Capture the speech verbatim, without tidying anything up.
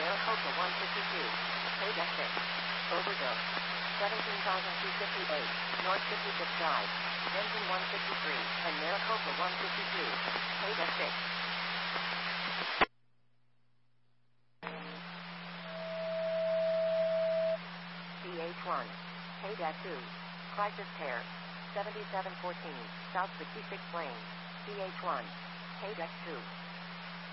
Maricopa one fifty-two, Paydeck six, Overdose, seventeen thousand two hundred fifty-eight, North fifty-fifth Drive, Engine one fifty-three, and Maricopa one fifty-two, Paydeck six. C H one, Paydeck two, Crisis Pair, seventy-seven fourteen, South sixty-sixth Lane, C H one, Paydeck two.